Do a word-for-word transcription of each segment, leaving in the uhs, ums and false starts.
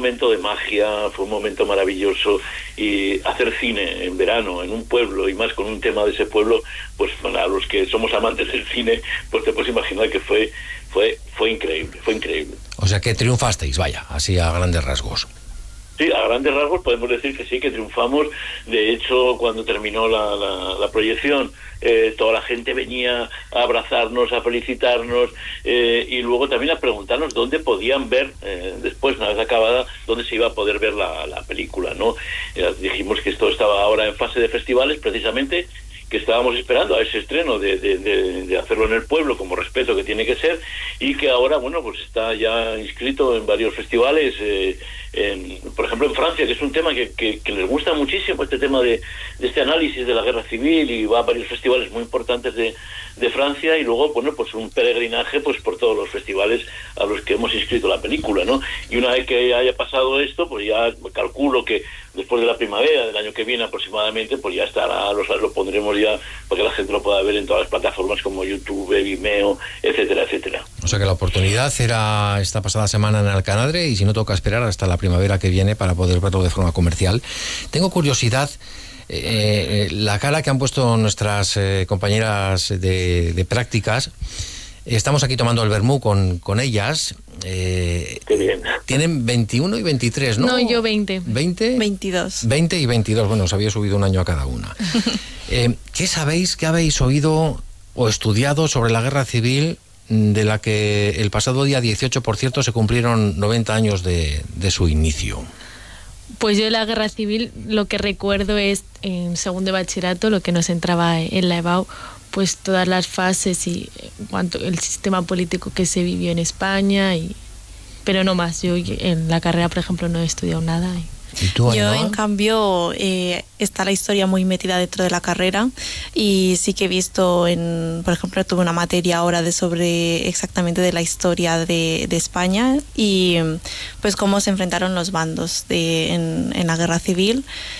momento de magia, fue un momento maravilloso, y hacer cine en verano, en un pueblo, y más con un tema de ese pueblo, pues para los que somos amantes del cine, pues te puedes imaginar que fue, fue, fue increíble, fue increíble. O sea que triunfasteis, vaya, así a grandes rasgos. Sí, a grandes rasgos podemos decir que sí, que triunfamos. De hecho, cuando terminó la, la, la proyección, eh, toda la gente venía a abrazarnos, a felicitarnos, eh, y luego también a preguntarnos dónde podían ver, eh, después, una vez acabada, dónde se iba a poder ver la, la película, ¿no? Eh, dijimos que esto estaba ahora en fase de festivales, precisamente, que estábamos esperando a ese estreno de, de, de, de hacerlo en el pueblo como respeto que tiene que ser, y que ahora, bueno, pues está ya inscrito en varios festivales, eh, en, por ejemplo en Francia, que es un tema que, que, que les gusta muchísimo, este tema de, de este análisis de la guerra civil, y va a varios festivales muy importantes de, de Francia, y luego, bueno, pues un peregrinaje pues por todos los festivales a los que hemos inscrito la película, ¿no? Y una vez que haya pasado esto, pues ya calculo que después de la primavera del año que viene aproximadamente, pues ya estará, lo, lo pondremos ya para que la gente lo pueda ver en todas las plataformas como YouTube, Vimeo, etcétera, etcétera. O sea que la oportunidad era esta pasada semana en Alcanadre, y si no, toca esperar hasta la primavera que viene para poder verlo de forma comercial. Tengo curiosidad, eh, la cara que han puesto nuestras eh, compañeras de, de prácticas. Estamos aquí tomando el vermú con, con ellas. Eh, Qué bien. Tienen veintiuno y veintitrés, ¿no? No, yo veinte. ¿veinte? veintidós. veinte y veintidós, bueno, os había subido un año a cada una. eh, ¿Qué sabéis, qué habéis oído o estudiado sobre la guerra civil, de la que el pasado día dieciocho, por cierto, se cumplieron noventa años de, de su inicio? Pues yo de la guerra civil lo que recuerdo es en segundo de bachillerato, lo que nos entraba en la EBAU, pues todas las fases y en cuanto el sistema político que se vivió en España, y pero no más. Yo en la carrera, por ejemplo, no he estudiado nada. Y... ¿Y tú, Yo, Ainhoa? en cambio, eh, está la historia muy metida dentro de la carrera, y sí que he visto, en, por ejemplo, tuve una materia ahora de sobre exactamente de la historia de, de España, y pues cómo se enfrentaron los bandos de, en, en la guerra civil,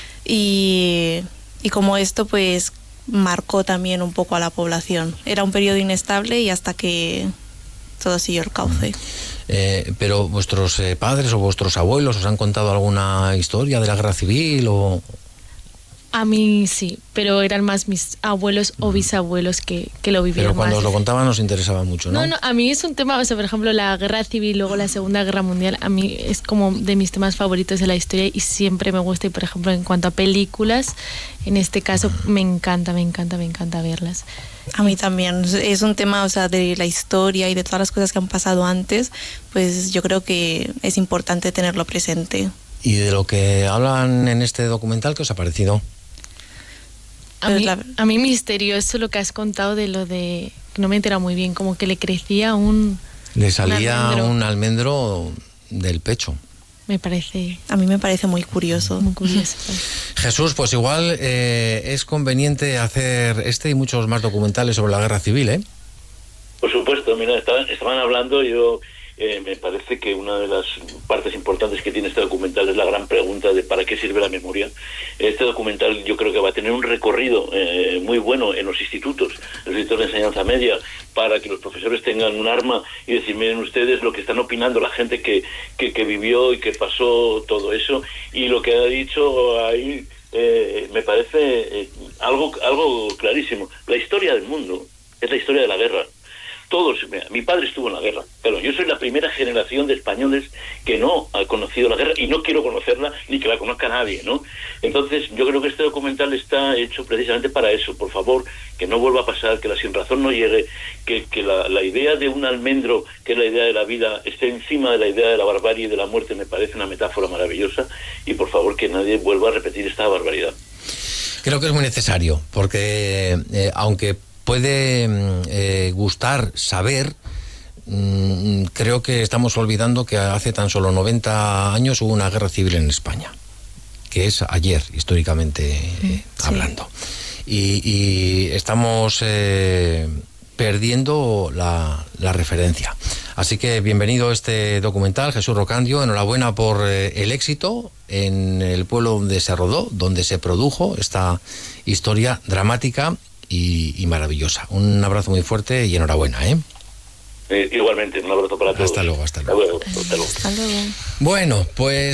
y, y cómo esto pues marcó también un poco a la población. Era un periodo inestable y hasta que todo siguió el cauce. Eh, pero vuestros eh, padres o vuestros abuelos os han contado alguna historia de la guerra civil o... A mí sí, pero eran más mis abuelos o bisabuelos que, que lo vivieron Pero cuando más. os lo contaban os interesaba mucho, ¿no? No, no, a mí es un tema, o sea, por ejemplo, la guerra civil, luego la Segunda Guerra Mundial, a mí es como de mis temas favoritos de la historia y siempre me gusta. Y, por ejemplo, en cuanto a películas, en este caso me encanta, me encanta, me encanta verlas. A mí también, es un tema, o sea, de la historia y de todas las cosas que han pasado antes, pues yo creo que es importante tenerlo presente. Y de lo que hablan en este documental, ¿qué os ha parecido? A mí, a mí misterioso lo que has contado de lo de, que no me entera muy bien, como que le crecía un... Le salía un almendro. un almendro del pecho. Me parece... A mí me parece muy curioso. Muy curioso. Jesús, pues igual eh, es conveniente hacer este y muchos más documentales sobre la guerra civil, ¿eh? Por supuesto, mira, estaban, estaban hablando, yo eh, me parece que una de las partes importantes que tiene este documental es la gran pregunta de ¿para qué sirve la memoria? Este documental yo creo que va a tener un recorrido eh, muy bueno en los institutos, en los institutos de enseñanza media, para que los profesores tengan un arma y decir, miren ustedes lo que están opinando la gente que, que, que vivió y que pasó todo eso, y lo que ha dicho ahí eh, me parece eh, algo, algo clarísimo. La historia del mundo es la historia de la guerra. Todos, mira, mi padre estuvo en la guerra, pero yo soy la primera generación de españoles que no ha conocido la guerra y no quiero conocerla ni que la conozca nadie, ¿no? Entonces yo creo que este documental está hecho precisamente para eso. Por favor, que no vuelva a pasar, que la sinrazón no llegue, que, que la, la idea de un almendro, que es la idea de la vida, esté encima de la idea de la barbarie y de la muerte. Me parece una metáfora maravillosa, y por favor que nadie vuelva a repetir esta barbaridad. Creo que es muy necesario, porque eh, aunque puede eh, gustar saber, mmm, creo que estamos olvidando que hace tan solo noventa años hubo una guerra civil en España, que es ayer, históricamente eh, sí. hablando. Y, y estamos eh, perdiendo la, la referencia. Así que bienvenido a este documental, Jesús Rocandio. Enhorabuena por eh, el éxito en el pueblo donde se rodó, donde se produjo esta historia dramática Y, y maravillosa. Un abrazo muy fuerte y enhorabuena, ¿eh? Eh, igualmente, un abrazo para todos. Hasta luego, hasta luego. Hasta luego. Hasta luego. Hasta luego. Bueno, pues